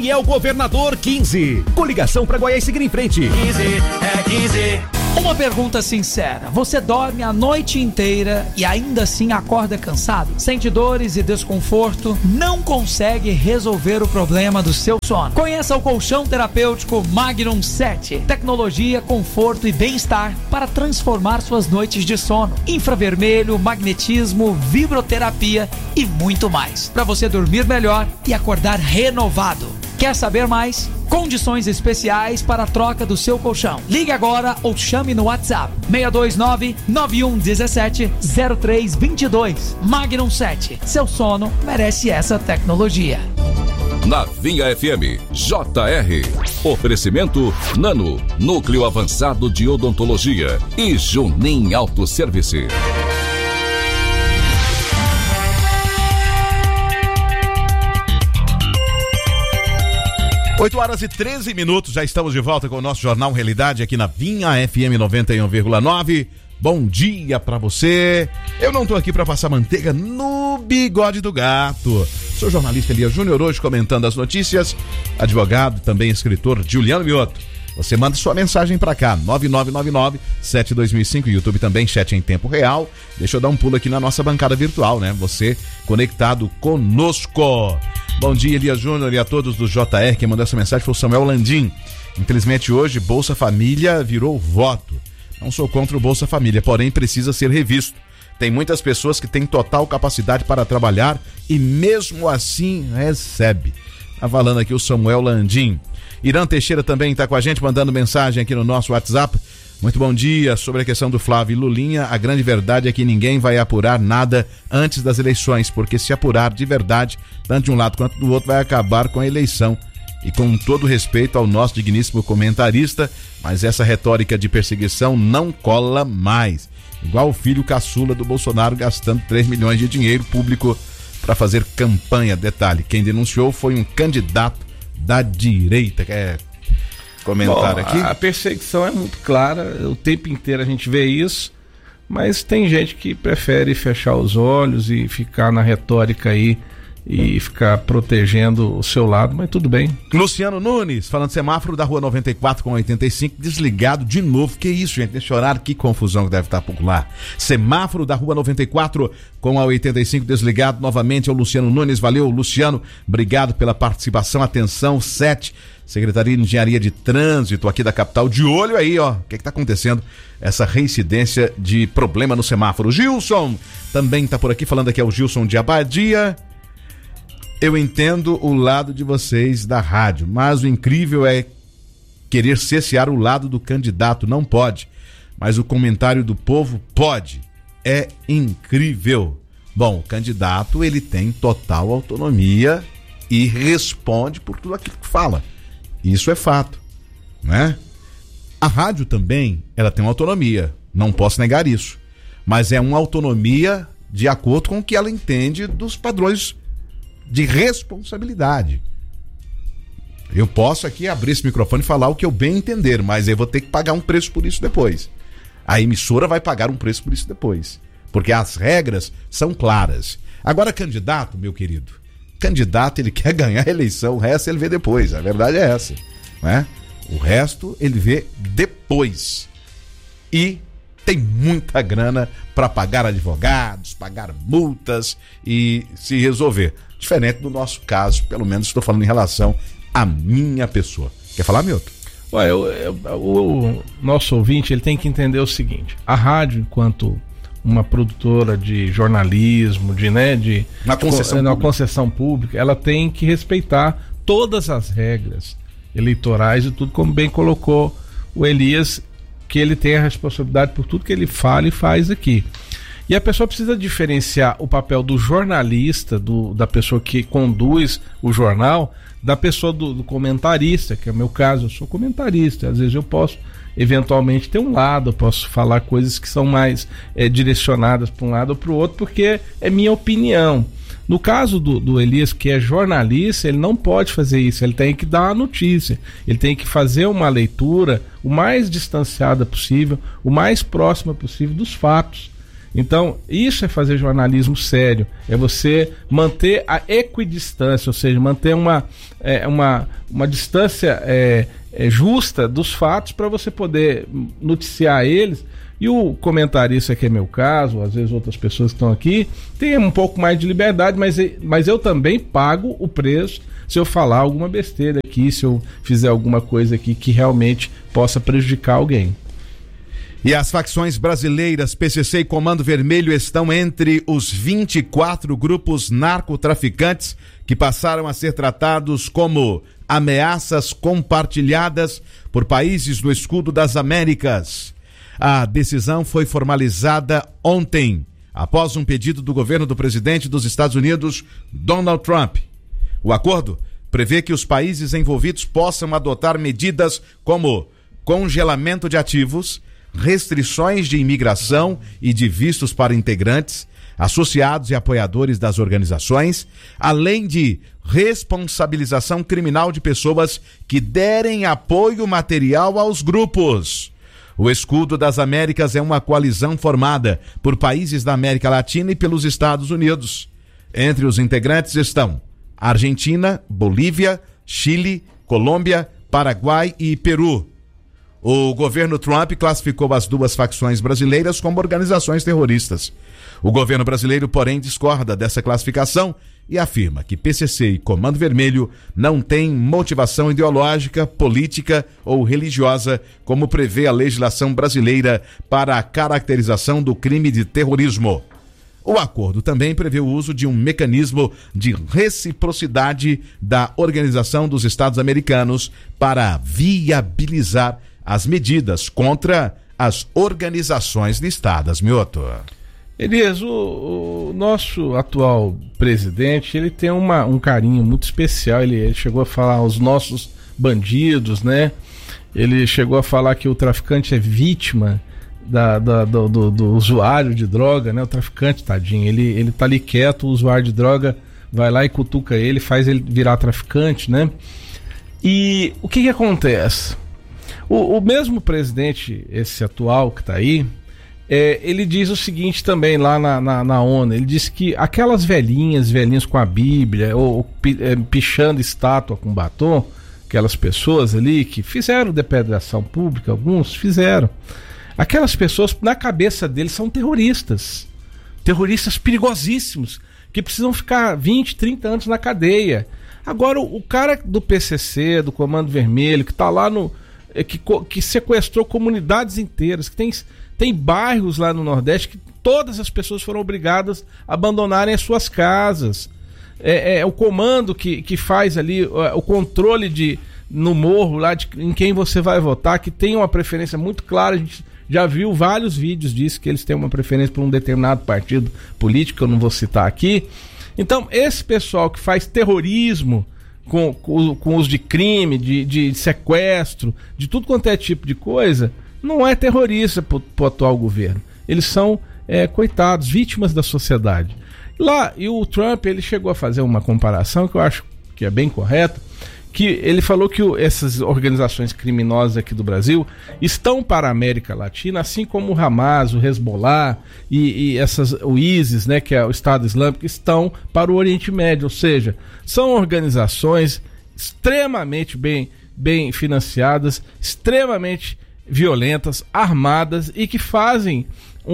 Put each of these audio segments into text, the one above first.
E é o Governador 15. Coligação para Goiás seguir em frente. 15 é 15. Uma pergunta sincera: você dorme a noite inteira e ainda assim acorda cansado? Sente dores e desconforto? Não consegue resolver o problema do seu sono? Conheça o colchão terapêutico Magnum 7. Tecnologia, conforto e bem-estar para transformar suas noites de sono. Infravermelho, magnetismo, vibroterapia e muito mais, para você dormir melhor e acordar renovado. Quer saber mais? Condições especiais para a troca do seu colchão. Ligue agora ou chame no WhatsApp 629-9117-0322. Magnum 7. Seu sono merece essa tecnologia. Na Vinha FM, JR. Oferecimento Nano, Núcleo Avançado de Odontologia e Junim Autosservice. 8h13, já estamos de volta com o nosso Jornal Realidade aqui na Vinha FM 91,9. Bom dia pra você. Eu não tô aqui pra passar manteiga no bigode do gato. Sou jornalista Elias Júnior, hoje comentando as notícias. Advogado, também escritor Juliano Mioto. Você manda sua mensagem pra cá, 9999-72005, YouTube também, chat em tempo real. Deixa eu dar um pulo aqui na nossa bancada virtual, né? Você conectado conosco. Bom dia, Elias Júnior, e a todos do JR. Quem mandou essa mensagem foi o Samuel Landim. Infelizmente hoje, Bolsa Família virou voto. Não sou contra o Bolsa Família, porém precisa ser revisto. Tem muitas pessoas que têm total capacidade para trabalhar e mesmo assim recebe. Tá falando aqui o Samuel Landim. Irã Teixeira também está com a gente, mandando mensagem aqui no nosso WhatsApp. Muito bom dia. Sobre a questão do Flávio e Lulinha, a grande verdade é que ninguém vai apurar nada antes das eleições, porque se apurar de verdade, tanto de um lado quanto do outro, vai acabar com a eleição. E com todo respeito ao nosso digníssimo comentarista, mas essa retórica de perseguição não cola mais. Igual o filho caçula do Bolsonaro gastando 3 milhões de dinheiro público para fazer campanha. Detalhe, quem denunciou foi um candidato da direita. Quer comentar aqui? A perseguição é muito clara, o tempo inteiro a gente vê isso, mas tem gente que prefere fechar os olhos e ficar na retórica aí e ficar protegendo o seu lado, mas tudo bem. Luciano Nunes, falando semáforo da rua 94 com 85, desligado de novo. Que isso, gente? Nesse horário, que confusão que deve estar por lá. Semáforo da rua 94 com a 85 desligado novamente. É o Luciano Nunes. Valeu, Luciano. Obrigado pela participação. Atenção, 7. Secretaria de Engenharia de Trânsito aqui da capital, de olho aí, ó. O que está acontecendo? Essa reincidência de problema no semáforo. Gilson também está por aqui, falando aqui é o Gilson de Abadia. Eu entendo o lado de vocês da rádio, mas o incrível é querer cessear o lado do candidato. Não pode, mas o comentário do povo pode. É incrível. Bom, o candidato, ele tem total autonomia e responde por tudo aquilo que fala. Isso é fato, né? A rádio também, ela tem uma autonomia, não posso negar isso, mas é uma autonomia de acordo com o que ela entende dos padrões de responsabilidade. Eu posso aqui abrir esse microfone e falar o que eu bem entender, mas eu vou ter que pagar um preço por isso depois. A emissora vai pagar um preço por isso depois, porque as regras são claras. Agora, candidato, meu querido, candidato, ele quer ganhar a eleição, o resto ele vê depois, a verdade é essa, né? O resto ele vê depois. E tem muita grana para pagar advogados, pagar multas e se resolver. Diferente do nosso caso, pelo menos estou falando em relação à minha pessoa. Quer falar, Milton? Ué, o nosso ouvinte, ele tem que entender o seguinte: a rádio, enquanto uma produtora de jornalismo, uma concessão pública, ela tem que respeitar todas as regras eleitorais e tudo, como bem colocou o Elias, que ele tem a responsabilidade por tudo que ele fala e faz aqui. E a pessoa precisa diferenciar o papel do jornalista, da pessoa que conduz o jornal, da pessoa do comentarista, que é o meu caso. Eu sou comentarista, às vezes eu posso eventualmente ter um lado, eu posso falar coisas que são mais direcionadas para um lado ou para o outro, porque é minha opinião. No caso do Elias, que é jornalista, ele não pode fazer isso, ele tem que dar uma notícia, ele tem que fazer uma leitura o mais distanciada possível, o mais próxima possível dos fatos. Então, isso é fazer jornalismo sério, é você manter a equidistância, ou seja, manter uma distância justa dos fatos para você poder noticiar eles. E o comentarista, que é meu caso, às vezes outras pessoas que estão aqui, tem um pouco mais de liberdade, mas eu também pago o preço se eu falar alguma besteira aqui, se eu fizer alguma coisa aqui que realmente possa prejudicar alguém. E as facções brasileiras, PCC e Comando Vermelho, estão entre os 24 grupos narcotraficantes que passaram a ser tratados como ameaças compartilhadas por países do Escudo das Américas. A decisão foi formalizada ontem, após um pedido do governo do presidente dos Estados Unidos, Donald Trump. O acordo prevê que os países envolvidos possam adotar medidas como congelamento de ativos, restrições de imigração e de vistos para integrantes, associados e apoiadores das organizações, além de responsabilização criminal de pessoas que derem apoio material aos grupos. O Escudo das Américas é uma coalizão formada por países da América Latina e pelos Estados Unidos. Entre os integrantes estão Argentina, Bolívia, Chile, Colômbia, Paraguai e Peru. O governo Trump classificou as duas facções brasileiras como organizações terroristas. O governo brasileiro, porém, discorda dessa classificação e afirma que PCC e Comando Vermelho não têm motivação ideológica, política ou religiosa, como prevê a legislação brasileira para a caracterização do crime de terrorismo. O acordo também prevê o uso de um mecanismo de reciprocidade da Organização dos Estados Americanos para viabilizar as medidas contra as organizações listadas, Mioto. Elias, o nosso atual presidente, ele tem um carinho muito especial, ele chegou a falar os nossos bandidos, né? Ele chegou a falar que o traficante é vítima do usuário de droga, né? O traficante, tadinho, ele tá ali quieto, o usuário de droga vai lá e cutuca ele, faz ele virar traficante, né? E o que acontece? O mesmo presidente, esse atual que tá aí, ele diz o seguinte também lá na ONU, ele disse que aquelas velhinhas com a Bíblia, ou pichando estátua com batom, aquelas pessoas ali que fizeram depredação pública, alguns fizeram, aquelas pessoas na cabeça deles são terroristas perigosíssimos, que precisam ficar 20, 30 anos na cadeia. Agora o cara do PCC, do Comando Vermelho, que tá lá que sequestrou comunidades inteiras, que tem bairros lá no Nordeste que todas as pessoas foram obrigadas a abandonarem as suas casas. O comando que faz ali o controle no morro lá em quem você vai votar, que tem uma preferência muito clara. A gente já viu vários vídeos disso, que eles têm uma preferência por um determinado partido político, que eu não vou citar aqui. Então, esse pessoal que faz terrorismo com uso de crime, de sequestro, de tudo quanto é tipo de coisa, não é terrorista pro atual governo. Eles são, coitados, vítimas da sociedade. E o Trump, ele chegou a fazer uma comparação que eu acho que é bem correta, que ele falou que essas organizações criminosas aqui do Brasil estão para a América Latina, assim como o Hamas, o Hezbollah e o ISIS, né, que é o Estado Islâmico, estão para o Oriente Médio, ou seja, são organizações extremamente bem financiadas, extremamente violentas, armadas e que fazem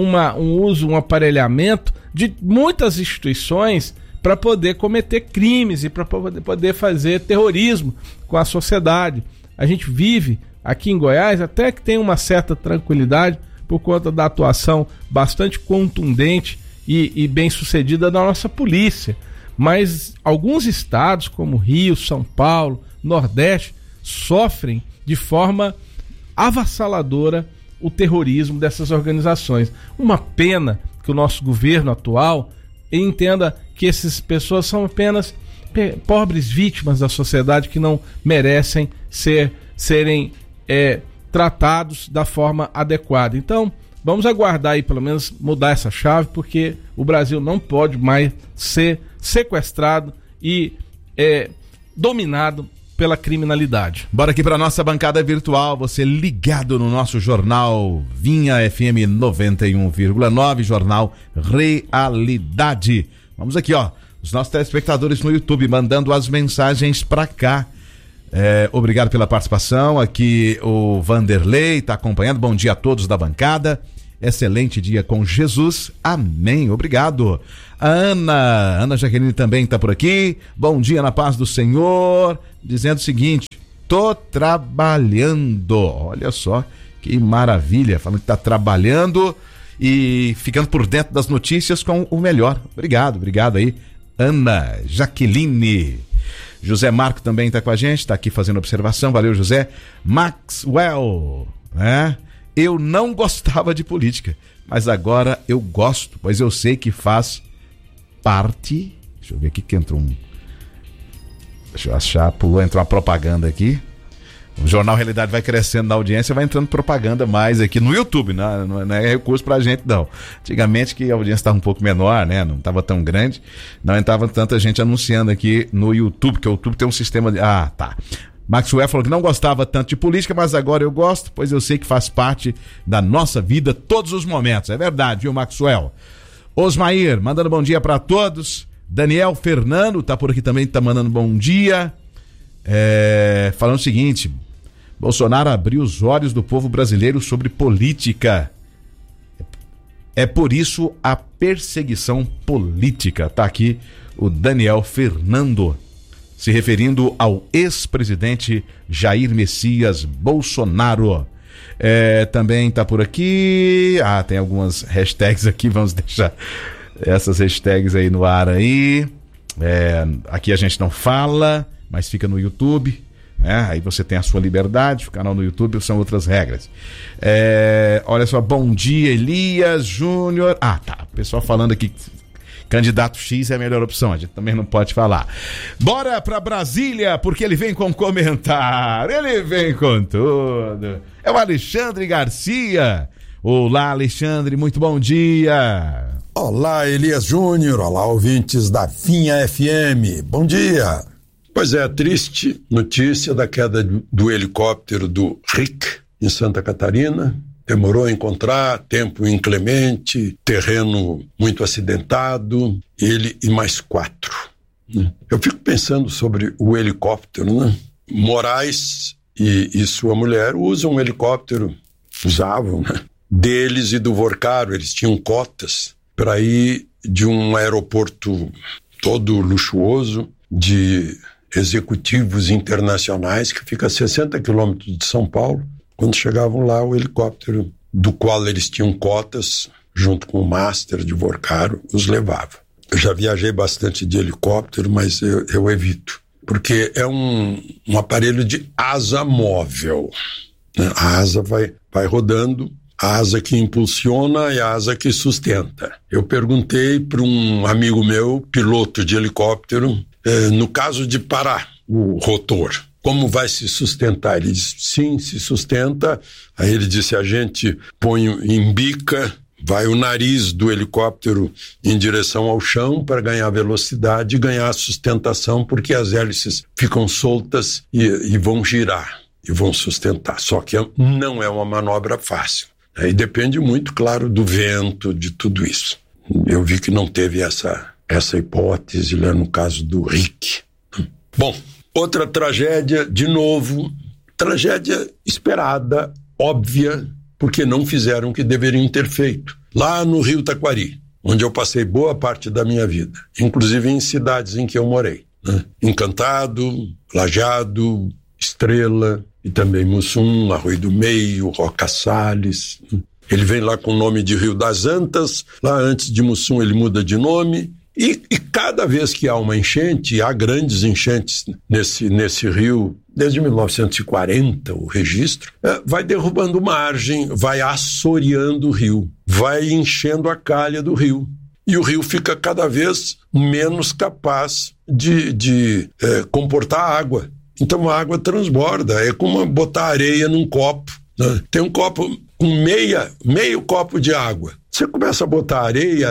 um aparelhamento de muitas instituições para poder cometer crimes e para poder fazer terrorismo com a sociedade. A gente vive aqui em Goiás até que tem uma certa tranquilidade por conta da atuação bastante contundente e bem sucedida da nossa polícia. Mas alguns estados como Rio, São Paulo, Nordeste sofrem de forma avassaladora o terrorismo dessas organizações. Uma pena que o nosso governo atual entenda que essas pessoas são apenas pobres vítimas da sociedade que não merecem serem tratados da forma adequada. Então, vamos aguardar aí, pelo menos mudar essa chave, porque o Brasil não pode mais ser sequestrado e dominado pela criminalidade. Bora aqui para nossa bancada virtual, você ligado no nosso jornal Vinha FM 91,9, jornal Realidade. Vamos aqui, ó, os nossos telespectadores no YouTube mandando as mensagens para cá. Obrigado pela participação. Aqui o Vanderlei está acompanhando. Bom dia a todos da bancada. Excelente dia com Jesus. Amém. Obrigado. A Ana Jaqueline também está por aqui. Bom dia na paz do Senhor. Dizendo o seguinte: tô trabalhando. Olha só que maravilha. Falando que tá trabalhando e ficando por dentro das notícias com o melhor. Obrigado aí, Ana Jaqueline. José Marco também está com a gente, está aqui fazendo observação. Valeu, José. Maxwell, né? Eu não gostava de política, mas agora eu gosto, pois eu sei que faz parte. Deixa eu ver aqui que entrou Deixa eu achar, entrou uma propaganda aqui. O Jornal Realidade vai crescendo na audiência, vai entrando propaganda mais aqui no YouTube, não é recurso pra gente, não. Antigamente que a audiência estava um pouco menor, né? Não estava tão grande, não entrava tanta gente anunciando aqui no YouTube, porque o YouTube tem um sistema de... Ah, tá. Maxwell falou que não gostava tanto de política, mas agora eu gosto, pois eu sei que faz parte da nossa vida todos os momentos. É verdade, viu, Maxwell? Osmair, mandando bom dia para todos. Daniel Fernando tá por aqui também, tá mandando bom dia. Falando o seguinte: Bolsonaro abriu os olhos do povo brasileiro sobre política. É por isso a perseguição política. Tá aqui o Daniel Fernando, se referindo ao ex-presidente Jair Messias Bolsonaro. Também tá por aqui. Tem algumas hashtags aqui, vamos deixar essas hashtags aí no ar aí. Aqui a gente não fala, mas fica no YouTube, né? Aí você tem a sua liberdade. O canal no YouTube são outras regras. Olha só, bom dia, Elias Júnior. Tá, o pessoal falando aqui candidato X é a melhor opção, a gente também não pode falar. Bora pra Brasília, porque ele vem com comentário, ele vem com tudo. É o Alexandre Garcia. Olá, Alexandre, muito bom dia. Olá, Elias Júnior, olá, ouvintes da Vinha FM, bom dia. Pois é, a triste notícia da queda do helicóptero do Rick, em Santa Catarina. Demorou a encontrar, tempo inclemente, terreno muito acidentado, ele e mais 4. Eu fico pensando sobre o helicóptero, né? Moraes e sua mulher usavam, né? Deles e do Vorcaro, eles tinham cotas para ir de um aeroporto todo luxuoso de executivos internacionais que fica a 60 quilômetros de São Paulo. Quando chegavam lá, o helicóptero do qual eles tinham cotas, junto com o Master de Vorcaro, os levava. Eu já viajei bastante de helicóptero, mas eu evito, porque é um aparelho de asa móvel, né? A asa vai rodando, a asa que impulsiona e a asa que sustenta. Eu perguntei para um amigo meu, piloto de helicóptero, no caso de parar o rotor, como vai se sustentar? Ele disse, sim, se sustenta. Aí ele disse, a gente põe em bica, vai o nariz do helicóptero em direção ao chão para ganhar velocidade e ganhar sustentação, porque as hélices ficam soltas e vão girar e vão sustentar. Só que não é uma manobra fácil. Aí depende muito, claro, do vento, de tudo isso. Eu vi que não teve essa hipótese lá no caso do Rick. Bom, outra tragédia, de novo, tragédia esperada, óbvia, porque não fizeram o que deveriam ter feito. Lá no Rio Taquari, onde eu passei boa parte da minha vida, inclusive em cidades em que eu morei, né? Encantado, Lajeado, Estrela e também Mussum, Arroio do Meio, Roca Salles. Ele vem lá com o nome de Rio das Antas, lá antes de Mussum ele muda de nome. E cada vez que há uma enchente, há grandes enchentes nesse rio, desde 1940, o registro, vai derrubando margem, vai assoreando o rio, vai enchendo a calha do rio. E o rio fica cada vez menos capaz de comportar água. Então a água transborda, é como botar areia num copo, né? Tem um copo com meio copo de água. Você começa a botar areia,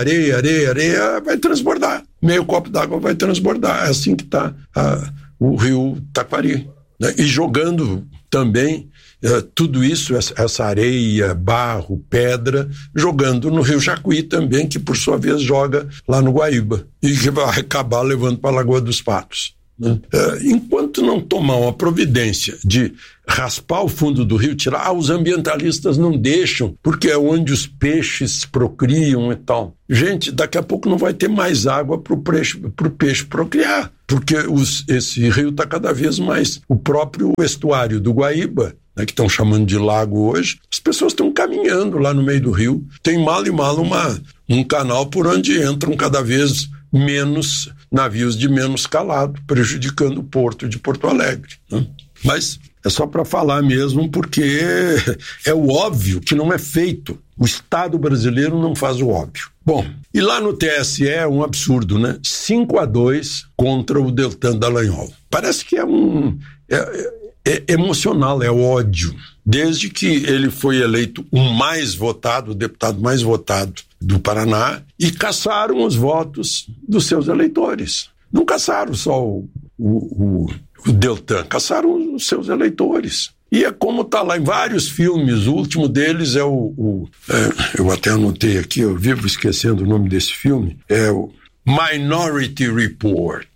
vai transbordar. Meio copo d'água vai transbordar. É assim que está o rio Taquari. né? E jogando também tudo isso, essa areia, barro, pedra, jogando no Rio Jacuí também, que por sua vez joga lá no Guaíba e que vai acabar levando para a Lagoa dos Patos, né? Enquanto não tomar uma providência de raspar o fundo do rio, tirar, os ambientalistas não deixam, porque é onde os peixes procriam e tal. Gente, daqui a pouco não vai ter mais água para o peixe procriar, porque esse rio está cada vez mais... O próprio estuário do Guaíba, né, que estão chamando de lago hoje, as pessoas estão caminhando lá no meio do rio. Tem mal e mal um canal por onde entram cada vez menos navios de menos calado, prejudicando o porto de Porto Alegre, né? Mas é só para falar mesmo, porque é o óbvio que não é feito. O Estado brasileiro não faz o óbvio. Bom, e lá no TSE é um absurdo, né? 5-2 contra o Deltan Dallagnol. Parece que é emocional, é ódio. Desde que ele foi eleito o deputado mais votado do Paraná, e caçaram os votos dos seus eleitores. Não caçaram só o Deltan, caçaram os seus eleitores. E é como está lá em vários filmes. O último deles é eu até anotei aqui, eu vivo esquecendo o nome desse filme, é o Minority Report,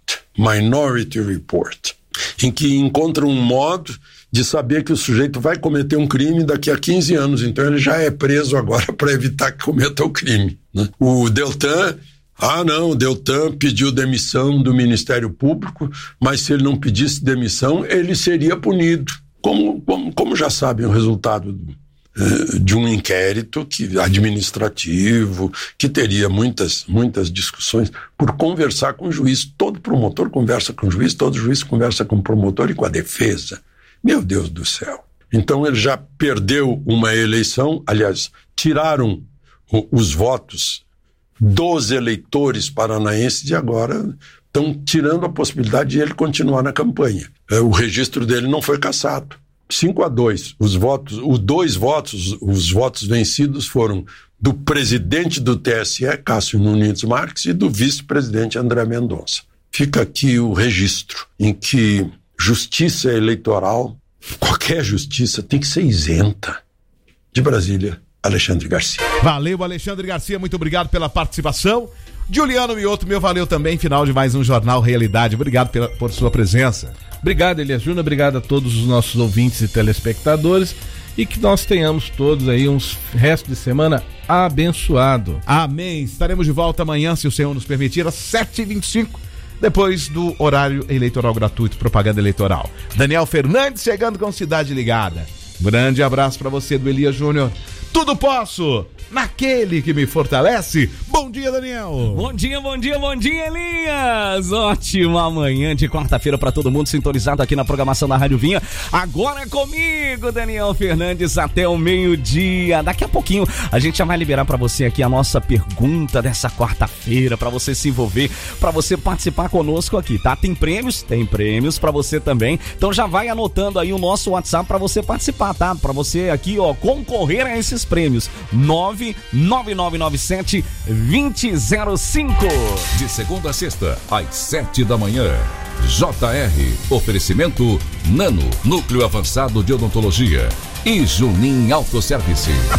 em que encontra um modo de saber que o sujeito vai cometer um crime daqui a 15 anos, então ele já é preso agora para evitar que cometa o crime, né? O Deltan... o Deltan pediu demissão do Ministério Público, mas se ele não pedisse demissão, ele seria punido. Como já sabem o resultado de um inquérito administrativo, que teria muitas discussões por conversar com o juiz. Todo promotor conversa com o juiz, todo juiz conversa com o promotor e com a defesa. Meu Deus do céu. Então ele já perdeu uma eleição, aliás, tiraram os votos dos eleitores paranaenses e agora estão tirando a possibilidade de ele continuar na campanha. O registro dele não foi cassado. 5-2. Os votos vencidos foram do presidente do TSE, Cássio Nunes Marques, e do vice-presidente André Mendonça. Fica aqui o registro em que justiça eleitoral, qualquer justiça, tem que ser isenta. De Brasília, Alexandre Garcia. Valeu, Alexandre Garcia, muito obrigado pela participação. Juliano Mioto, meu valeu também, final de mais um Jornal Realidade. Obrigado por sua presença. Obrigado, Elias Júnior, obrigado a todos os nossos ouvintes e telespectadores, e que nós tenhamos todos aí uns resto de semana abençoado. Amém. Estaremos de volta amanhã, se o Senhor nos permitir, às 7h25, depois do horário eleitoral gratuito, propaganda eleitoral. Daniel Fernandes chegando com Cidade Ligada. Grande abraço para você, do Elias Júnior. Tudo posso naquele que me fortalece. Bom dia, Daniel. Bom dia, Elias. Ótima manhã de quarta-feira para todo mundo sintonizado aqui na programação da Rádio Vinha. Agora é comigo, Daniel Fernandes, até o meio-dia. Daqui a pouquinho a gente já vai liberar para você aqui a nossa pergunta dessa quarta-feira, para você se envolver, para você participar conosco aqui, tá? Tem prêmios para você também. Então já vai anotando aí o nosso WhatsApp para você participar, tá? Para você aqui, ó, concorrer a esses prêmios. 99997-2005. De segunda a sexta, às 7 da manhã. JR. Oferecimento Nano, Núcleo Avançado de Odontologia. E Junin Autoservice.